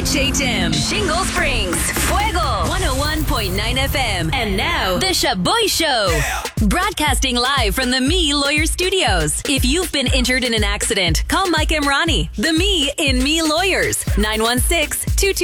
J. Tim, Shingle Springs, Fuego, 101.9 FM. And now, The Shaboy Show. Yeah. Broadcasting live from the Me Lawyer Studios. If you've been injured in an accident, call Mike Emrani, the Me in Me Lawyers, 916-22